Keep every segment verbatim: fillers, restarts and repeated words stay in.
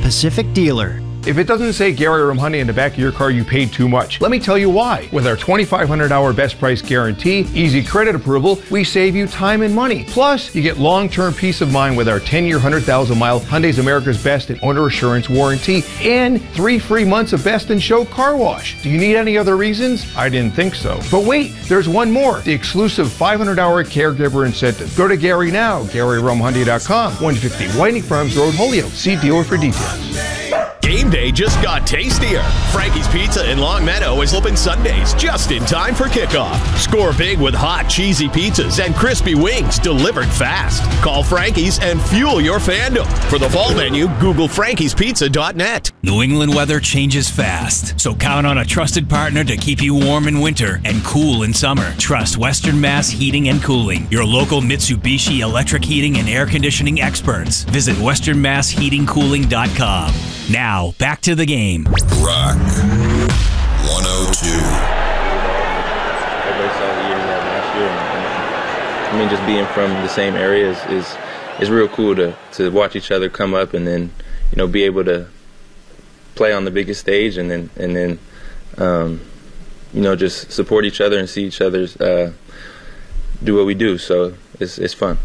Pacific dealer. If it doesn't say Gary Rumhoney in the back of your car, you paid too much. Let me tell you why. With our twenty-five hundred hour best price guarantee, easy credit approval, we save you time and money. Plus, you get long-term peace of mind with our ten year, one hundred thousand mile Hyundai's America's Best and Owner Assurance warranty and three free months of Best in Show car wash. Do you need any other reasons? I didn't think so. But wait, there's one more. The exclusive five hundred hour caregiver incentive. Go to Gary now, Gary Rum Hyundai dot com, one fifty Whiting Farms Road, Holyoke. See dealer for details. Game day just got tastier. Frankie's Pizza in Long Meadow is open Sundays just in time for kickoff. Score big with hot, cheesy pizzas and crispy wings delivered fast. Call Frankie's and fuel your fandom. For the fall menu, Google Frankies Pizza dot net. New England weather changes fast, so count on a trusted partner to keep you warm in winter and cool in summer. Trust Western Mass Heating and Cooling, your local Mitsubishi electric heating and air conditioning experts. Visit western mass heating cooling dot com. Now, back to the game. Rock one oh two. Everybody saw the year we had last year. And, I mean, just being from the same area is, is is real cool to to watch each other come up and then, you know, be able to play on the biggest stage and then and then um, you know, just support each other and see each other's uh, do what we do. So it's it's fun.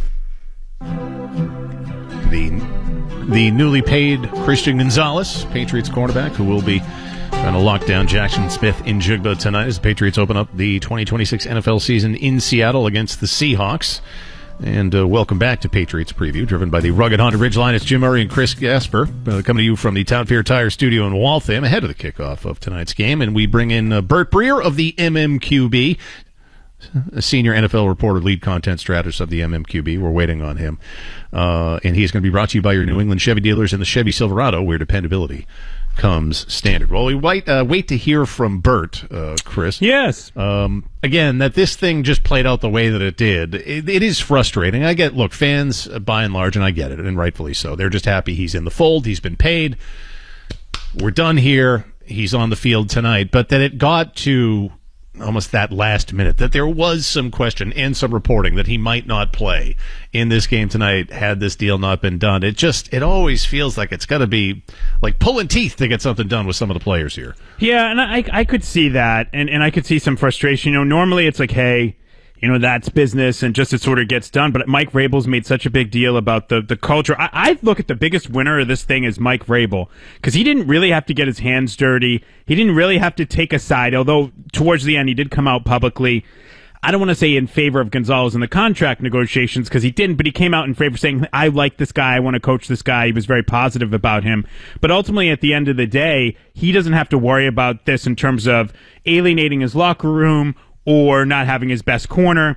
The The newly paid Christian Gonzalez, Patriots cornerback, who will be trying to lock down Jackson Smith in Jigba tonight as the Patriots open up the twenty twenty-six N F L season in Seattle against the Seahawks. And uh, welcome back to Patriots Preview, driven by the rugged Honda Ridgeline. It's Jim Murray and Chris Gasper, uh, coming to you from the Town Fair Tire Studio in Waltham, ahead of the kickoff of tonight's game. And we bring in uh, Bert Breer of the M M Q B, a senior N F L reporter, lead content strategist of the M M Q B. We're waiting on him. Uh, and he's going to be brought to you by your New England Chevy dealers and the Chevy Silverado, where dependability comes standard. Well, we wait, uh, wait to hear from Bert, uh, Chris. Yes. Um, again, that this thing just played out the way that it did. It, it is frustrating. I get, look, fans, uh, by and large, and I get it, and rightfully so. They're just happy he's in the fold. He's been paid. We're done here. He's on the field tonight. But that it got to almost that last minute, that there was some question and some reporting that he might not play in this game tonight had this deal not been done. It just, it always feels like it's got to be like pulling teeth to get something done with some of the players here. Yeah, and I I could see that, and, and I could see some frustration. You know, normally it's like, hey, you know, that's business, and just it sort of gets done. But Mike Vrabel's made such a big deal about the, the culture. I, I look at the biggest winner of this thing as Mike Vrabel, because he didn't really have to get his hands dirty. He didn't really have to take a side, although towards the end he did come out publicly. I don't want to say in favor of Gonzalez in the contract negotiations, because he didn't, but he came out in favor saying, I like this guy, I want to coach this guy. He was very positive about him. But ultimately, at the end of the day, he doesn't have to worry about this in terms of alienating his locker room or not having his best corner.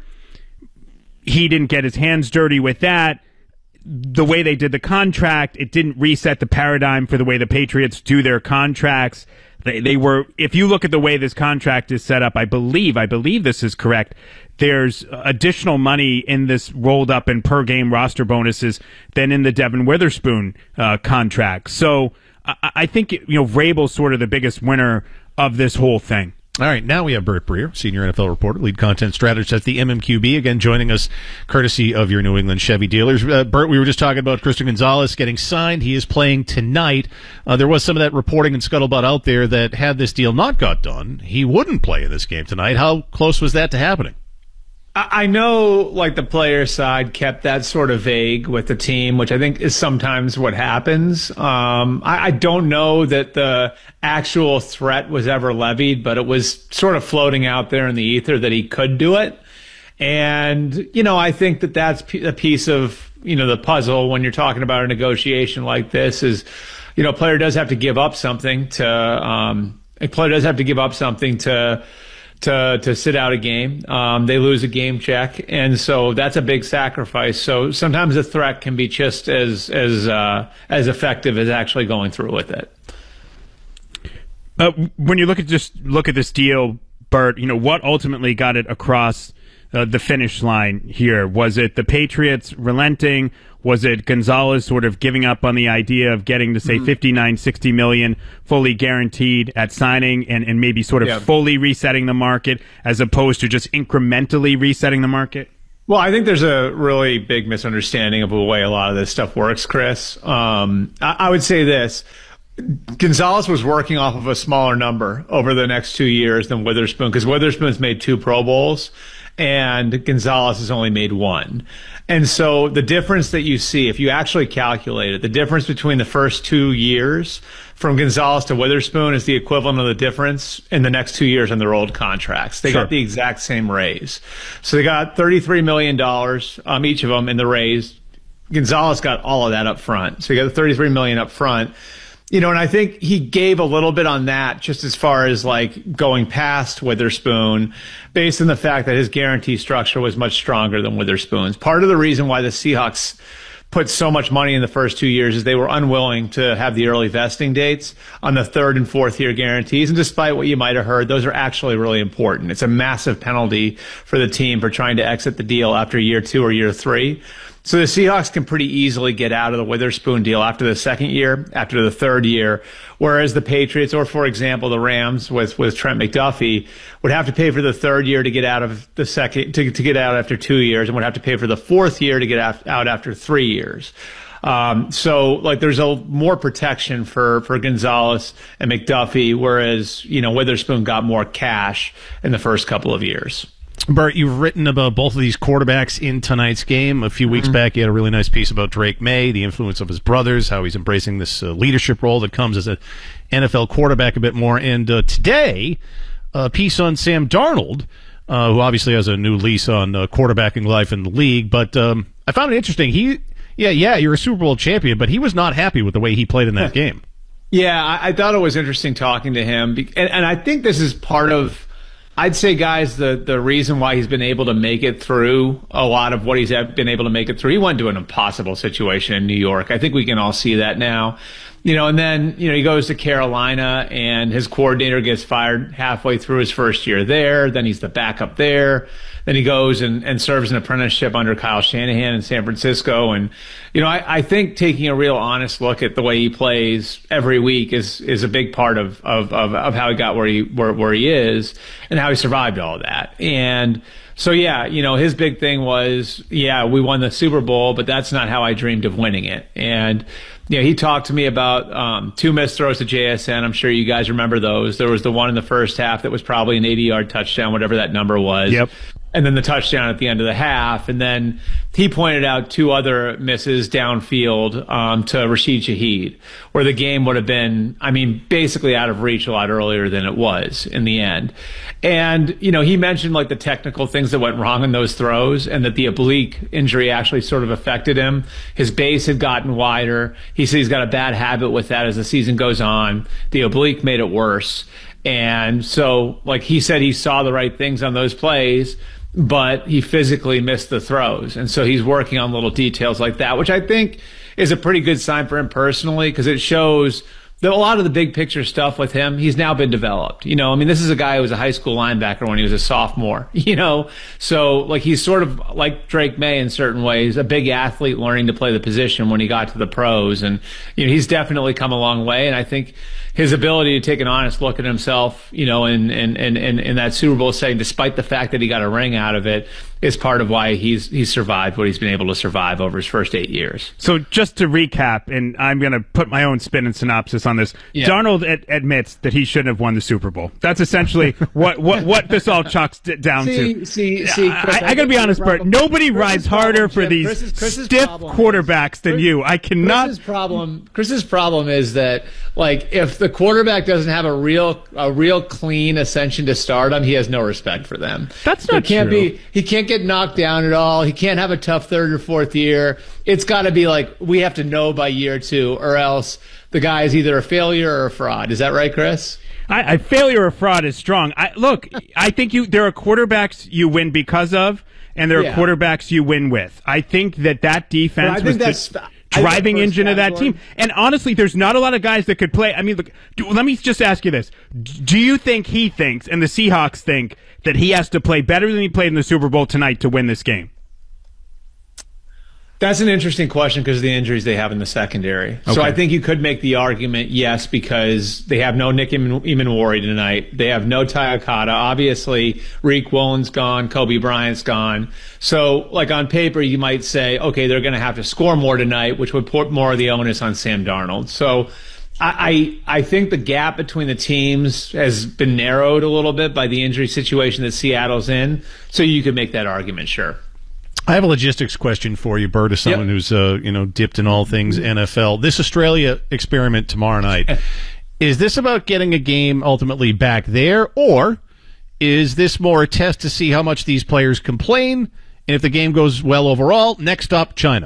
He didn't get his hands dirty with that. The way they did the contract, it didn't reset the paradigm for the way the Patriots do their contracts. They, they were, if you look at the way this contract is set up, I believe, I believe this is correct, there's additional money in this rolled up in per game roster bonuses than in the Devin Witherspoon uh, contract. So I, I think, you know, Vrabel's sort of the biggest winner of this whole thing. All right, now we have Bert Breer, senior N F L reporter, lead content strategist at the M M Q B, again joining us courtesy of your New England Chevy dealers. Uh, Bert, we were just talking about Christian Gonzalez getting signed. He is playing tonight. Uh, there was some of that reporting and scuttlebutt out there that had this deal not got done, he wouldn't play in this game tonight. How close was that to happening? I know, like, the player side kept that sort of vague with the team, which I think is sometimes what happens. Um, I, I don't know that the actual threat was ever levied, but it was sort of floating out there in the ether that he could do it. And, you know, I think that that's a piece of, you know, the puzzle when you're talking about a negotiation like this is, you know, a player does have to give up something to, um, a player does have to give up something to, to to sit out a game. Um, they lose a game check, and so that's a big sacrifice. So sometimes a threat can be just as as uh, as effective as actually going through with it. Uh, when you look at just look at this deal, Bert, you know what ultimately got it across uh, the finish line here? Was it the Patriots relenting? Was it Gonzalez sort of giving up on the idea of getting to, say, mm-hmm. fifty-nine, sixty million fully guaranteed at signing and, and maybe sort of yeah. fully resetting the market as opposed to just incrementally resetting the market? Well, I think there's a really big misunderstanding of the way a lot of this stuff works, Chris. Um, I, I would say this. Gonzalez was working off of a smaller number over the next two years than Witherspoon, because Witherspoon's made two Pro Bowls and Gonzalez has only made one. And so the difference that you see, if you actually calculate it, the difference between the first two years from Gonzalez to Witherspoon is the equivalent of the difference in the next two years in their old contracts. They Sure. got the exact same raise. So they got thirty-three million dollars, um, each of them in the raise. Gonzalez got all of that up front. So you got the thirty-three million dollars up front. You know, and I think he gave a little bit on that just as far as like going past Witherspoon based on the fact that his guarantee structure was much stronger than Witherspoon's. Part of the reason why the Seahawks put so much money in the first two years is they were unwilling to have the early vesting dates on the third and fourth year guarantees. And despite what you might have heard, those are actually really important. It's a massive penalty for the team for trying to exit the deal after year two or year three. So the Seahawks can pretty easily get out of the Witherspoon deal after the second year, after the third year, whereas the Patriots, or for example, the Rams with, with Trent McDuffie, would have to pay for the third year to get out of the second, to, to get out after two years, and would have to pay for the fourth year to get out, out after three years. Um, so like there's a more protection for, for Gonzalez and McDuffie, whereas, you know, Witherspoon got more cash in the first couple of years. Bert, you've written about both of these quarterbacks in tonight's game. A few weeks mm-hmm. back, you had a really nice piece about Drake May, the influence of his brothers, how he's embracing this uh, leadership role that comes as an N F L quarterback a bit more. And uh, today, a piece on Sam Darnold, uh, who obviously has a new lease on uh, quarterbacking life in the league. But um, I found it interesting. He, yeah, yeah, you're a Super Bowl champion, but he was not happy with the way he played in that game. Yeah, I, I thought it was interesting talking to him. And, and I think this is part of, I'd say, guys, the, the reason why he's been able to make it through a lot of what he's been able to make it through. He went to an impossible situation in New York. I think we can all see that now. You know, and then, you know, he goes to Carolina and his coordinator gets fired halfway through his first year there. Then he's the backup there. Then he goes and, and serves an apprenticeship under Kyle Shanahan in San Francisco. And, you know, I, I think taking a real honest look at the way he plays every week is is a big part of of, of, of how he got where he where, where he is and how he survived all of that. And so, yeah, you know, his big thing was, yeah, we won the Super Bowl, but that's not how I dreamed of winning it. And, you know, he talked to me about um, two missed throws to J S N. I'm sure you guys remember those. There was the one in the first half that was probably an eighty-yard touchdown, whatever that number was. Yep. And then the touchdown at the end of the half. And then he pointed out two other misses downfield um, to Rashid Shaheed, where the game would have been, I mean, basically out of reach a lot earlier than it was in the end. And, you know, he mentioned like the technical things that went wrong in those throws and that the oblique injury actually sort of affected him. His base had gotten wider. He said he's got a bad habit with that as the season goes on. The oblique made it worse. And so, like he said, he saw the right things on those plays, but he physically missed the throws. And so he's working on little details like that, which I think is a pretty good sign for him personally, because it shows that a lot of the big picture stuff with him, he's now been developed. You know, I mean, this is a guy who was a high school linebacker when he was a sophomore, you know, so like he's sort of like Drake May in certain ways, a big athlete learning to play the position when he got to the pros. And, you know, he's definitely come a long way. And I think his ability to take an honest look at himself, you know, in, in, in, in, in that Super Bowl setting, despite the fact that he got a ring out of it, is part of why he's he's survived what he's been able to survive over his first eight years. So just to recap, and I'm going to put my own spin and synopsis on this, yeah. Darnold ad- admits that he shouldn't have won the Super Bowl. That's essentially what, what, what this all chalks d- down see, to. See, see, Chris, I, I, I got to be honest, Bert, nobody Chris's rides harder problem, for these Chris's, Chris's stiff quarterbacks is, than you. I cannot. Chris's problem, Chris's problem is that, like, if the quarterback doesn't have a real a real clean ascension to stardom, he has no respect for them. That's not he can't true. Be, he can't get knocked down at all. He can't have a tough third or fourth year. It's got to be like, we have to know by year two, or else the guy is either a failure or a fraud. Is that right, Chris? I, I failure or fraud is strong. I, look, I think you there are quarterbacks you win because of, and there are yeah. quarterbacks you win with. I think that that defense was the driving engine of that team. And honestly, there's not a lot of guys that could play. I mean, look, do, let me just ask you this. Do you think he thinks, and the Seahawks think, that he has to play better than he played in the Super Bowl tonight to win this game? That's an interesting question because of the injuries they have in the secondary. Okay. So I think you could make the argument, yes, because they have no Nick Imanwori tonight. They have no Ty Okada. Obviously, Reek Willen's gone. Kobe Bryant's gone. So, like, on paper, you might say, okay, they're going to have to score more tonight, which would put more of the onus on Sam Darnold. So I, I I think the gap between the teams has been narrowed a little bit by the injury situation that Seattle's in. So you could make that argument, sure. I have a logistics question for you, Bert, as someone yep. who's uh, you know dipped in all things N F L. This Australia experiment tomorrow night, is this about getting a game ultimately back there, or is this more a test to see how much these players complain, and if the game goes well overall, next up, China?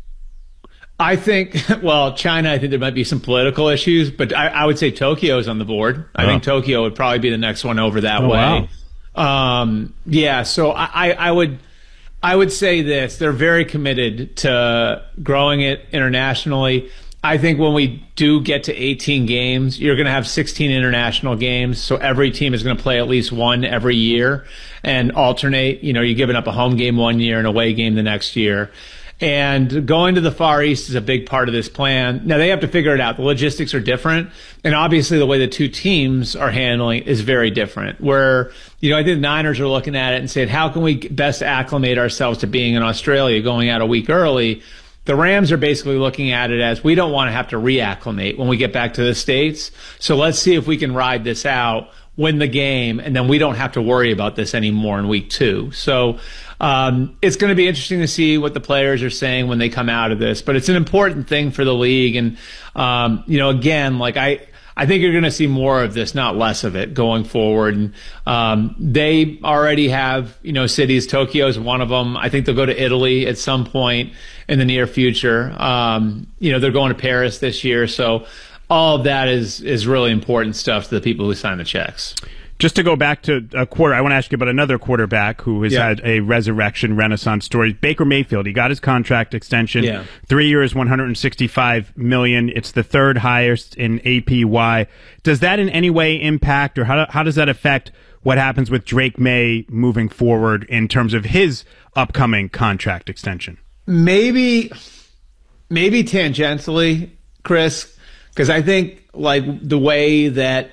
I think, well, China, I think there might be some political issues, but I, I would say Tokyo's on the board. I oh. think Tokyo would probably be the next one over that oh, way. Wow. Um, yeah, so I, I would... I would say this, they're very committed to growing it internationally. I think when we do get to eighteen games, you're going to have sixteen international games. So every team is going to play at least one every year and alternate. You know, you're giving up a home game one year and away game the next year. And going to the Far East is a big part of this plan. Now, they have to figure it out. The logistics are different. And obviously, the way the two teams are handling is very different. Where, you know, I think the Niners are looking at it and saying, how can we best acclimate ourselves to being in Australia, going out a week early? The Rams are basically looking at it as, we don't want to have to reacclimate when we get back to the States. So let's see if we can ride this out, win the game, and then we don't have to worry about this anymore in week two. So um, it's going to be interesting to see what the players are saying when they come out of this. But it's an important thing for the league. And, um, you know, again, like I, I think you're going to see more of this, not less of it, going forward. And um, they already have, you know, cities. Tokyo is one of them. I think they'll go to Italy at some point in the near future. Um, you know, they're going to Paris this year. So all of that is is really important stuff to the people who sign the checks. Just to go back to a quarter, I want to ask you about another quarterback who has yeah. had a resurrection renaissance story. Baker Mayfield. He got his contract extension, yeah. three years, one hundred sixty-five million dollars. It's the third highest in A P Y. Does that in any way impact, or how how does that affect what happens with Drake May moving forward in terms of his upcoming contract extension? Maybe, maybe tangentially, Chris, because I think like the way that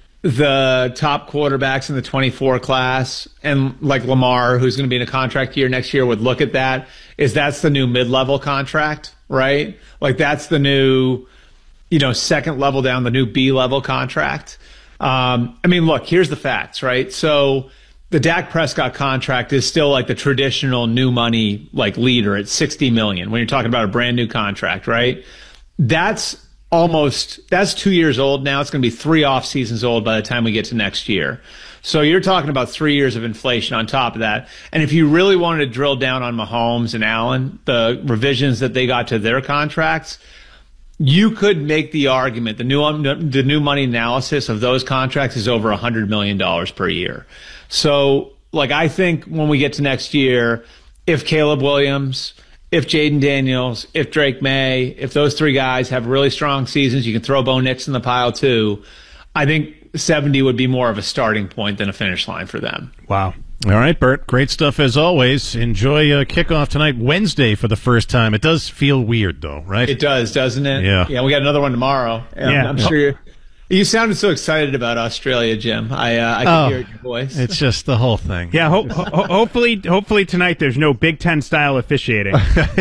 the top quarterbacks in the twenty-four class and like Lamar, who's going to be in a contract year next year, would look at that is that's the new mid-level contract, right? Like that's the new, you know, second level down, the new B-level contract. Um, I mean, look, here's the facts, right? So the Dak Prescott contract is still like the traditional new money like leader at sixty million when you're talking about a brand new contract, right? That's almost, that's two years old now. It's going to be three off seasons old by the time we get to next year. So you're talking about three years of inflation on top of that. And if you really wanted to drill down on Mahomes and Allen, the revisions that they got to their contracts, you could make the argument, the new the new money analysis of those contracts is over one hundred million dollars per year. So, like, I think when we get to next year, if Caleb Williams, if Jaden Daniels, if Drake May, if those three guys have really strong seasons, you can throw Bo Nix in the pile too. I think seventy would be more of a starting point than a finish line for them. Wow. All right, Bert. Great stuff as always. Enjoy uh, kickoff tonight, Wednesday for the first time. It does feel weird, though, right? It does, doesn't it? Yeah. Yeah, we got another one tomorrow. Yeah. I'm sure you're, you sounded so excited about Australia, Jim. I uh, I can oh, hear it in your voice. It's just the whole thing. Yeah, ho- ho- hopefully hopefully tonight there's no Big Ten style officiating.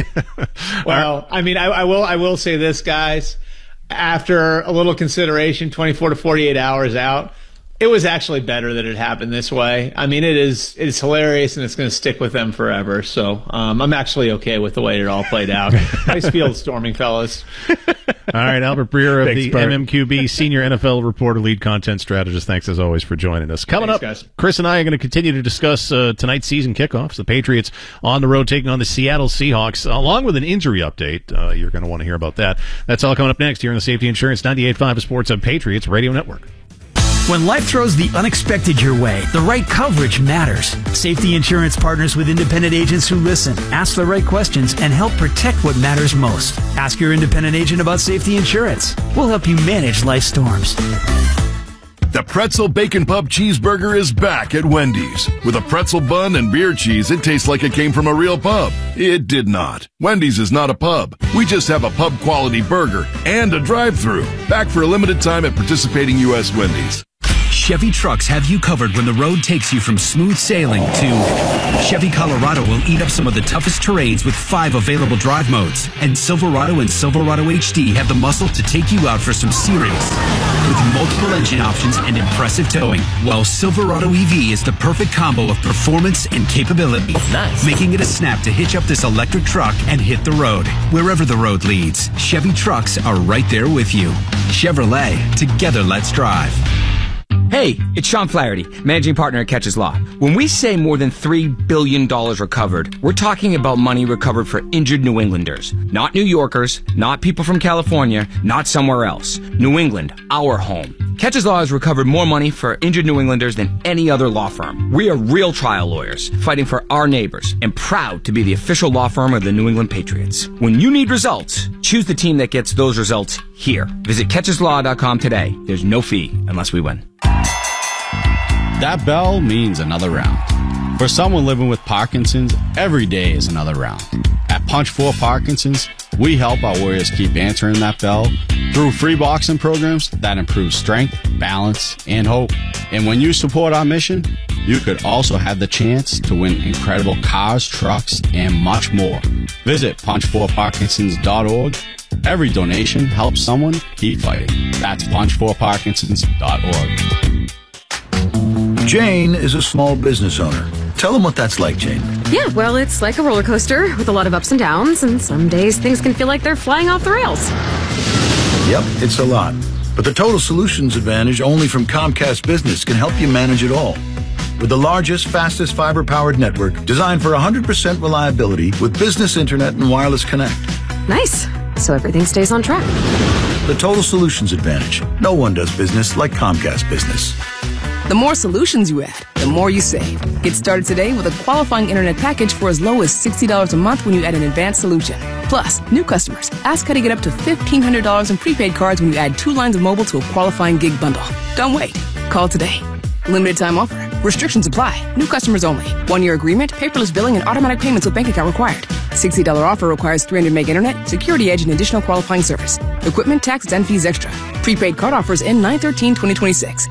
Well, I mean, I, I will I will say this, guys. After a little consideration, twenty-four to forty-eight hours out, it was actually better that it happened this way. I mean, it is it's hilarious, and it's going to stick with them forever. So um, I'm actually okay with the way it all played out. Nice field storming, fellas. All right, Albert Breer of Thanks, the Bert. M M Q B, senior N F L reporter, lead content strategist. Thanks, as always, for joining us. Coming Thanks, up, guys. Chris and I are going to continue to discuss uh, tonight's season kickoffs. The Patriots on the road taking on the Seattle Seahawks, along with an injury update. Uh, you're going to want to hear about that. That's all coming up next here on the Safety Insurance ninety-eight point five Sports Hub Patriots Radio Network. When life throws the unexpected your way, the right coverage matters. Safety Insurance partners with independent agents who listen, ask the right questions, and help protect what matters most. Ask your independent agent about Safety Insurance. We'll help you manage life's storms. The Pretzel Bacon Pub Cheeseburger is back at Wendy's. With a pretzel bun and beer cheese, it tastes like it came from a real pub. It did not. Wendy's is not a pub. We just have a pub-quality burger and a drive-thru. Back for a limited time at participating U S Wendy's. Chevy trucks have you covered when the road takes you from smooth sailing to Chevy Colorado will eat up some of the toughest terrains with five available drive modes. And Silverado and Silverado H D have the muscle to take you out for some serious. With multiple engine options and impressive towing, while Silverado E V is the perfect combo of performance and capability. Nice. Making it a snap to hitch up this electric truck and hit the road. Wherever the road leads, Chevy trucks are right there with you. Chevrolet, together let's drive. Hey, it's Sean Flaherty, managing partner at Catches Law. When we say more than three billion dollars recovered, we're talking about money recovered for injured New Englanders. Not New Yorkers, not people from California, not somewhere else. New England, our home. Catches Law has recovered more money for injured New Englanders than any other law firm. We are real trial lawyers, fighting for our neighbors, and proud to be the official law firm of the New England Patriots. When you need results, choose the team that gets those results here. Visit catches law dot com today. There's no fee unless we win. That bell means another round. For someone living with Parkinson's, every day is another round. At Punch four Parkinson's, we help our warriors keep answering that bell through free boxing programs that improve strength, balance, and hope. And when you support our mission, you could also have the chance to win incredible cars, trucks, and much more. Visit punch four parkinsons dot org. Every donation helps someone keep fighting. That's punch four parkinsons dot org. Jane is a small business owner. Tell them what that's like, Jane. Yeah, well, it's like a roller coaster with a lot of ups and downs, and some days things can feel like they're flying off the rails. Yep, it's a lot. But the Total Solutions Advantage only from Comcast Business can help you manage it all. With the largest, fastest fiber-powered network designed for one hundred percent reliability with business internet and wireless connect. Nice. So everything stays on track. The Total Solutions Advantage. No one does business like Comcast Business. The more solutions you add, the more you save. Get started today with a qualifying internet package for as low as sixty dollars a month when you add an advanced solution. Plus, new customers, ask how to get up to fifteen hundred dollars in prepaid cards when you add two lines of mobile to a qualifying gig bundle. Don't wait. Call today. Limited time offer. Restrictions apply. New customers only. One-year agreement, paperless billing, and automatic payments with bank account required. sixty dollars offer requires three hundred meg internet, security edge, and additional qualifying service. Equipment, taxes, and fees extra. Prepaid card offers end nine thirteen twenty twenty-six.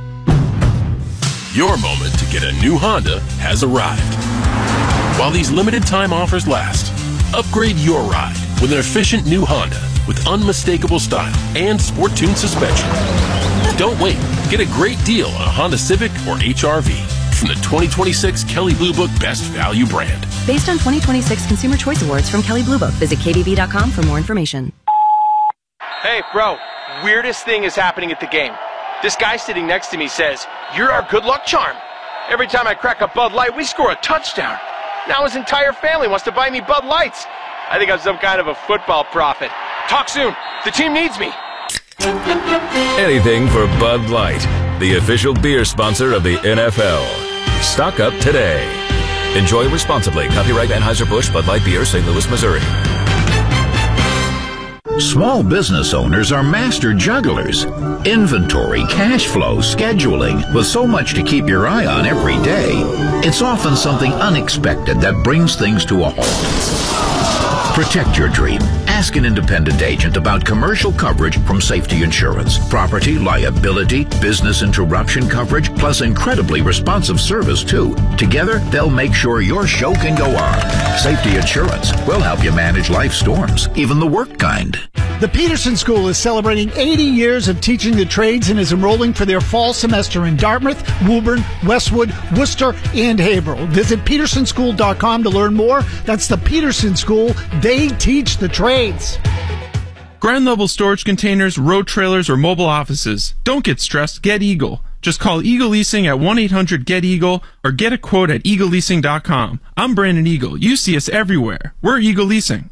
Your moment to get a new Honda has arrived. While these limited time offers last, upgrade your ride with an efficient new Honda with unmistakable style and sport-tuned suspension. Don't wait. Get a great deal on a Honda Civic or H R V from the twenty twenty-six Kelley Blue Book Best Value brand. Based on twenty twenty-six Consumer Choice Awards from Kelley Blue Book. Visit K B B dot com for more information. Hey, bro, weirdest thing is happening at the game. This guy sitting next to me says, "You're our good luck charm. Every time I crack a Bud Light, we score a touchdown. Now his entire family wants to buy me Bud Lights. I think I'm some kind of a football prophet. Talk soon. The team needs me." Anything for Bud Light, the official beer sponsor of the N F L. Stock up today. Enjoy responsibly. Copyright Anheuser-Busch Bud Light Beer, Saint Louis, Missouri. Small business owners are master jugglers. Inventory, cash flow, scheduling. With so much to keep your eye on every day, it's often something unexpected that brings things to a halt. Protect your dream. Ask an independent agent about commercial coverage from Safety Insurance. Property, liability, business interruption coverage, plus incredibly responsive service, too. Together, they'll make sure your show can go on. Safety Insurance will help you manage life storms, even the work kind. The Peterson School is celebrating eighty years of teaching the trades and is enrolling for their fall semester in Dartmouth, Woburn, Westwood, Worcester, and Haverhill. Visit peterson school dot com to learn more. That's the Peterson School. They teach the trades. Grand Level Storage Containers, road trailers, or mobile offices. Don't get stressed. Get Eagle. Just call Eagle Leasing at one eight hundred get eagle or get a quote at eagle leasing dot com. I'm Brandon Eagle. You see us everywhere. We're Eagle Leasing.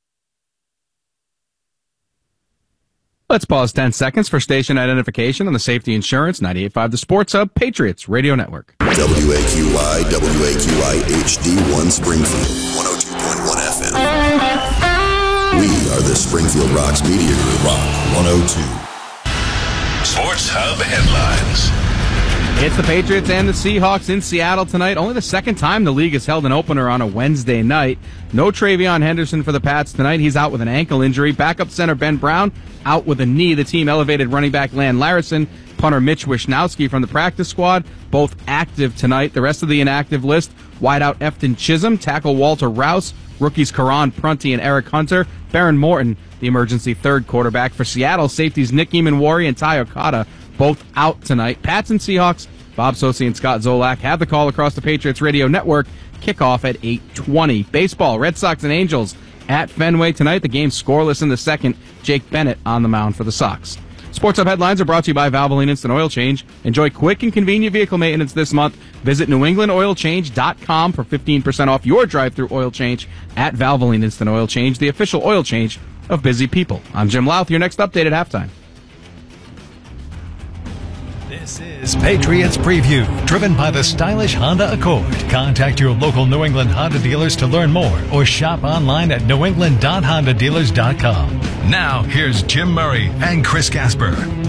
Let's pause ten seconds for station identification on the Safety Insurance ninety-eight point five The Sports Hub Patriots Radio Network. W A Q I, W A Q I H D one Springfield, one oh two point one F M. We are the Springfield Rocks Media Group, Rock one oh two. Sports Hub headlines. It's the Patriots and the Seahawks in Seattle tonight. Only the second time the league has held an opener on a Wednesday night. No Travion Henderson for the Pats tonight. He's out with an ankle injury. Backup center Ben Brown out with a knee. The team elevated running back Lan Larison, punter Mitch Wishnowsky from the practice squad, both active tonight. The rest of the inactive list: wideout Efton Chisholm, tackle Walter Rouse, rookies Karan Prunty and Eric Hunter, Baron Morton, the emergency third quarterback. For Seattle, safeties Nick Eamon-Wari and Ty Okada, both out tonight. Pats and Seahawks, Bob Socci and Scott Zolak have the call across the Patriots Radio Network. Kickoff at eight twenty. Baseball, Red Sox and Angels at Fenway tonight. The game scoreless in the second. Jake Bennett on the mound for the Sox. Sports Hub headlines are brought to you by Valvoline Instant Oil Change. Enjoy quick and convenient vehicle maintenance this month. Visit new england oil change dot com for fifteen percent off your drive-through oil change at Valvoline Instant Oil Change, the official oil change of busy people. I'm Jim Louth. Your next update at halftime. This is Patriots Preview, driven by the stylish Honda Accord. Contact your local New England Honda dealers to learn more or shop online at new england dot honda dealers dot com. Now, here's Jim Murray and Chris Gasper.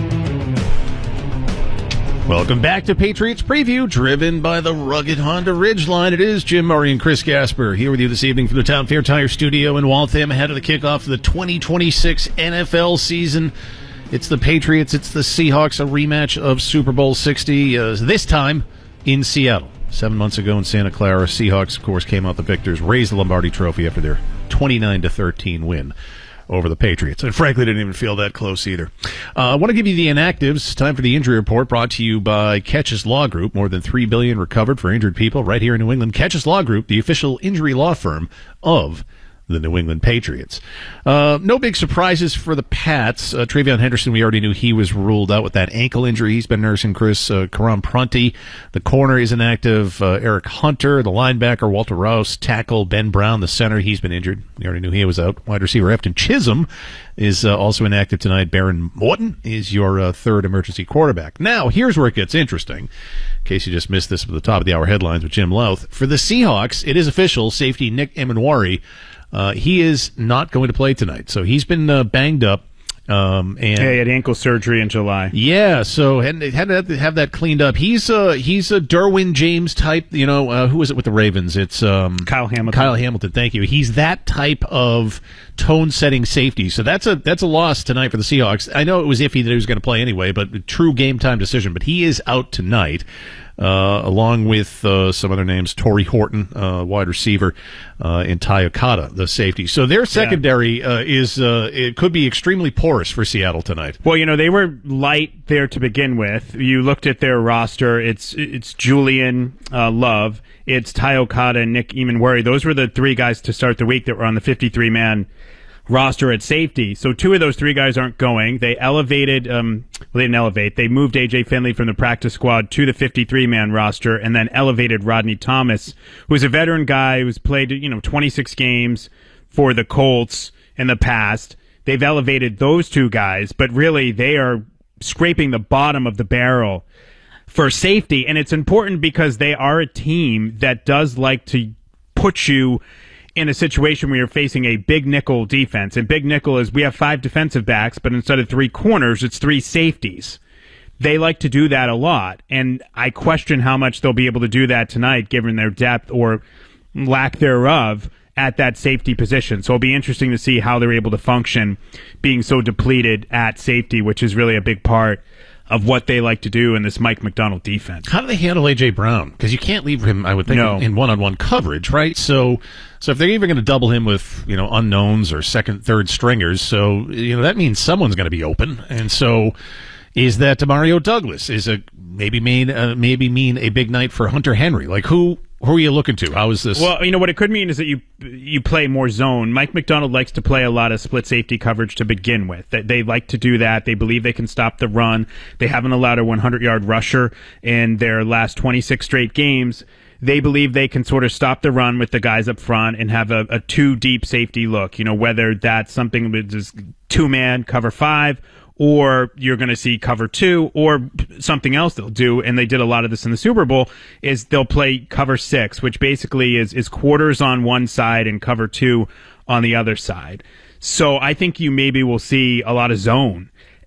Welcome back to Patriots Preview, driven by the rugged Honda Ridgeline. It is Jim Murray and Chris Gasper here with you this evening from the Town Fair Tire Studio in Waltham ahead of the kickoff of the twenty twenty-six N F L season. It's the Patriots, it's the Seahawks, a rematch of Super Bowl sixty, uh, this time in Seattle. Seven months ago in Santa Clara, Seahawks, of course, came out the victors, raised the Lombardi Trophy after their twenty-nine to thirteen win over the Patriots. And frankly, didn't even feel that close either. Uh, I want to give you the inactives. Time for the injury report, brought to you by Ketch's Law Group. More than three billion dollars recovered for injured people right here in New England. Ketch's Law Group, the official injury law firm of the New England Patriots. Uh, no big surprises for the Pats. Uh, Travion Henderson, we already knew he was ruled out with that ankle injury. He's been nursing. Chris uh, Karan Prunty, the corner, is inactive. Uh, Eric Hunter, the linebacker. Walter Rouse, tackle. Ben Brown, the center, he's been injured. We already knew he was out. Wide receiver Efton Chisholm is uh, also inactive tonight. Baron Morton is your uh, third emergency quarterback. Now, here's where it gets interesting. In case you just missed this at the top of the hour headlines with Jim Louth. For the Seahawks, it is official. Safety Nick Eamon-Wari, Uh, he is not going to play tonight. So he's been uh, banged up. Um, and yeah, he had ankle surgery in July. Yeah, so had, had to have that cleaned up. He's uh, he's a Derwin James type. You know, uh, who is it with the Ravens? It's um, Kyle Hamilton. Kyle Hamilton. Thank you. He's that type of tone-setting safety. So that's a that's a loss tonight for the Seahawks. I know it was iffy that he was going to play anyway, but true game time decision. But he is out tonight. Uh, along with uh, some other names, Torrey Horton, uh, wide receiver, uh, and Ty Okada, the safety. So their secondary yeah. uh, is uh, it could be extremely porous for Seattle tonight. Well, you know, they were light there to begin with. You looked at their roster. It's it's Julian uh, Love, it's Ty Okada, and Nick Eamon-Wari. Those were the three guys to start the week that were on the fifty-three man roster at safety. So two of those three guys aren't going. They elevated, um, well, they didn't elevate. They moved A J Finley from the practice squad to the fifty-three man roster and then elevated Rodney Thomas, who's a veteran guy who's played, you know, twenty-six games for the Colts in the past. They've elevated those two guys, but really they are scraping the bottom of the barrel for safety. And it's important because they are a team that does like to put you in a situation where you're facing a big nickel defense. And big nickel is we have five defensive backs, but instead of three corners, it's three safeties. They like to do that a lot. And I question how much they'll be able to do that tonight, given their depth or lack thereof at that safety position. So it'll be interesting to see how they're able to function being so depleted at safety, which is really a big part of what they like to do in this Mike McDonald defense. How do they handle A J Brown? Because you can't leave him, I would think, no. in one-on-one coverage, right? So so if they're even going to double him with, you know, unknowns or second, third stringers, so, you know, that means someone's going to be open. And so is that Demario Douglas? Is it maybe mean, uh, maybe mean a big night for Hunter Henry? Like, who... Who are you looking to? How is this? Well, you know, what it could mean is that you you play more zone. Mike McDonald likes to play a lot of split safety coverage to begin with. They, they like to do that. They believe they can stop the run. They haven't allowed a hundred-yard rusher in their last twenty-six straight games. They believe they can sort of stop the run with the guys up front and have a, a two-deep safety look, you know, whether that's something that is two-man, cover five, or you're going to see cover two, or something else they'll do, and they did a lot of this in the Super Bowl, is they'll play cover six, which basically is, is quarters on one side and cover two on the other side. So I think you maybe will see a lot of zone.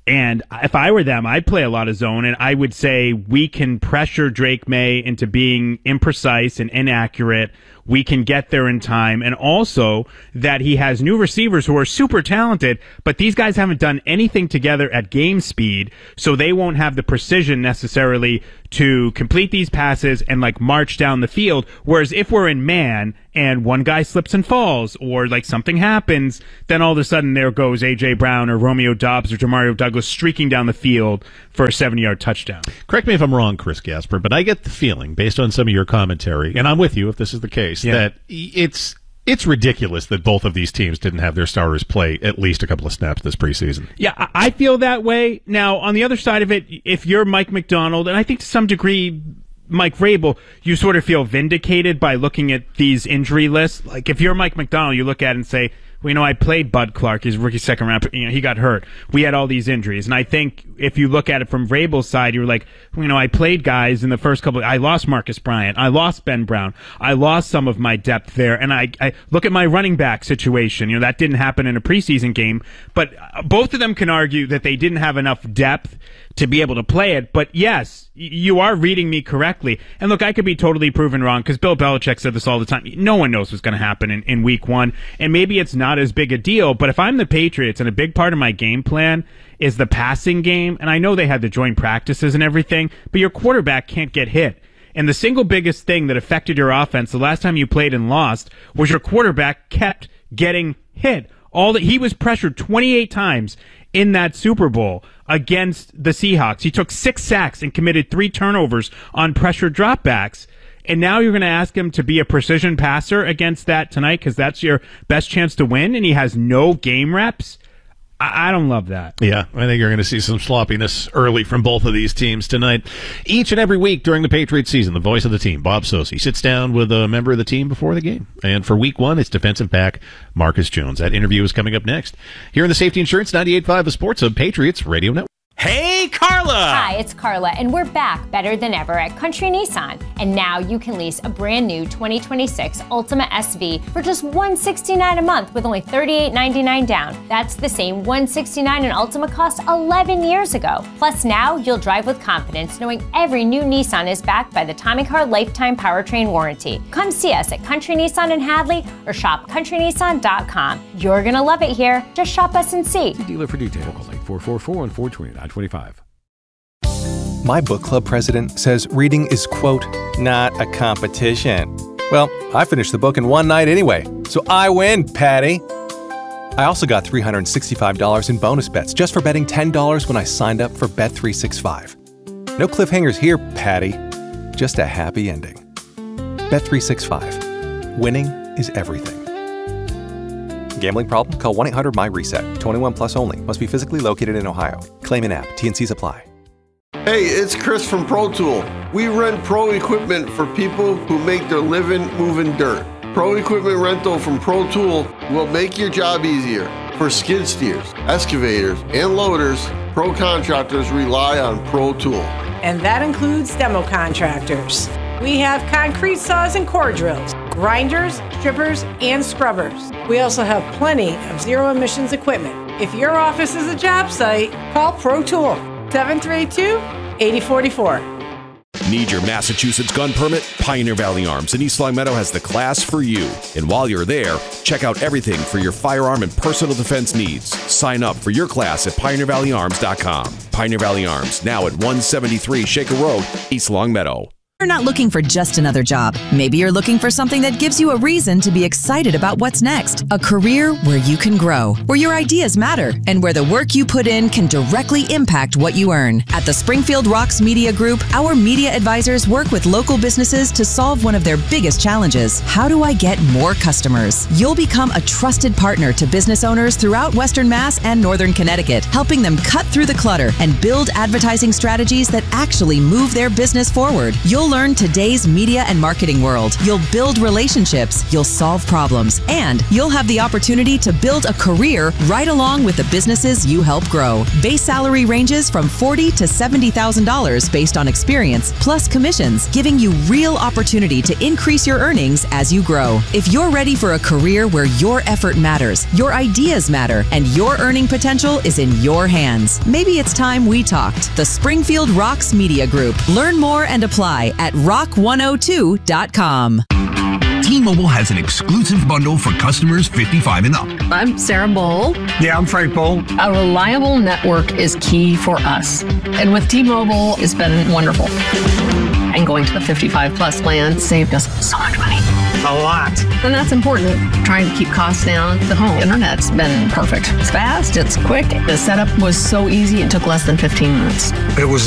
And if I were them, I'd play a lot of zone, and I would say we can pressure Drake May into being imprecise and inaccurate. We can get there in time, and also that he has new receivers who are super talented, but these guys haven't done anything together at game speed, so they won't have the precision necessarily to complete these passes and like march down the field. Whereas if we're in man and one guy slips and falls or like something happens, then all of a sudden there goes A J Brown or Romeo Doubs or Jamario Douglas streaking down the field for a seventy-yard touchdown. Correct me if I'm wrong, Chris Gasper, but I get the feeling, based on some of your commentary, and I'm with you if this is the case, Yeah. that it's it's ridiculous that both of these teams didn't have their starters play at least a couple of snaps this preseason. Yeah, I I feel that way. Now, on the other side of it, if you're Mike McDonald, and I think to some degree Mike Vrabel, you sort of feel vindicated by looking at these injury lists. Like, if you're Mike McDonald, you look at it and say, well, you know, I played Bud Clark, his rookie second round, you know, he got hurt. We had all these injuries. And I think if you look at it from Vrabel's side, you're like, well, you know, I played guys in the first couple, I lost Marcus Bryant, I lost Ben Brown, I lost some of my depth there. And I, I look at my running back situation, you know, that didn't happen in a preseason game, but both of them can argue that they didn't have enough depth to be able to play it. But yes, you are reading me correctly. And look, I could be totally proven wrong because Bill Belichick said this all the time. No one knows what's going to happen in, in week one. And maybe it's not as big a deal. But if I'm the Patriots and a big part of my game plan is the passing game, and I know they had the joint practices and everything, but your quarterback can't get hit. And the single biggest thing that affected your offense the last time you played and lost was your quarterback kept getting hit. All that he was pressured twenty-eight times in that Super Bowl against the Seahawks. He took six sacks and committed three turnovers on pressure dropbacks. And now you're going to ask him to be a precision passer against that tonight because that's your best chance to win, and he has no game reps. I don't love that. Yeah, I think you're going to see some sloppiness early from both of these teams tonight. Each and every week during the Patriots season, the voice of the team, Bob Socci, sits down with a member of the team before the game. And for week one, it's defensive back Marcus Jones. That interview is coming up next. Here in the Safety Insurance ninety-eight point five, the Sports Hub Patriots Radio Network. Hey, Carla! Hi, it's Carla, and we're back better than ever at Country Nissan. And now you can lease a brand new twenty twenty-six Altima S V for just one hundred sixty-nine dollars a month with only thirty-eight ninety-nine down. That's the same one hundred sixty-nine dollars an Altima cost eleven years ago. Plus, now you'll drive with confidence knowing every new Nissan is backed by the Tommy Car Lifetime Powertrain Warranty. Come see us at Country Nissan in Hadley or shop country nissan dot com. You're going to love it here. Just shop us and see. Dealer for details. Call eight four four four, one four two nine two five. My book club president says reading is, quote, not a competition. Well, I finished the book in one night anyway, so I win, Patty. I also got three hundred sixty-five dollars in bonus bets just for betting ten dollars when I signed up for Bet three sixty-five. No cliffhangers here, Patty. Just a happy ending. Bet three sixty-five. Winning is everything. Gambling problem? Call one eight hundred my reset. twenty-one plus only. Must be physically located in Ohio. Claim in app. T and Cs apply. Hey, it's Chris from Pro Tool. We rent pro equipment for people who make their living moving dirt. Pro equipment rental from Pro Tool will make your job easier. For skid steers, excavators, and loaders, pro contractors rely on Pro Tool. And that includes demo contractors. We have concrete saws and core drills, grinders, strippers, and scrubbers. We also have plenty of zero emissions equipment. If your office is a job site, call Pro Tool, seven three two, eight zero four four. Need your Massachusetts gun permit? Pioneer Valley Arms in East Longmeadow has the class for you. And while you're there, check out everything for your firearm and personal defense needs. Sign up for your class at pioneer valley arms dot com. Pioneer Valley Arms, now at one seventy-three Shaker Road, East Longmeadow. You're not looking for just another job. Maybe you're looking for something that gives you a reason to be excited about what's next. A career where you can grow, where your ideas matter, and where the work you put in can directly impact what you earn. At the Springfield Rocks Media Group, our media advisors work with local businesses to solve one of their biggest challenges. How do I get more customers? You'll become a trusted partner to business owners throughout Western Mass and Northern Connecticut, helping them cut through the clutter and build advertising strategies that actually move their business forward. You'll You'll learn today's media and marketing world. You'll build relationships, you'll solve problems, and you'll have the opportunity to build a career right along with the businesses you help grow. Base salary ranges from forty thousand dollars to seventy thousand dollars based on experience, plus commissions, giving you real opportunity to increase your earnings as you grow. If you're ready for a career where your effort matters, your ideas matter, and your earning potential is in your hands, maybe it's time we talked. The Springfield Rocks Media Group. Learn more and apply at rock one oh two dot com. T-Mobile has an exclusive bundle for customers fifty-five and up. I'm Sarah Bowl. Yeah, I'm Frank Bowl. A reliable network is key for us. And with T-Mobile, it's been wonderful. And going to the fifty-five plus plan saved us so much money. A lot. And that's important. Trying to keep costs down. The home internet's been perfect. It's fast, it's quick. The setup was so easy, it took less than fifteen minutes. It was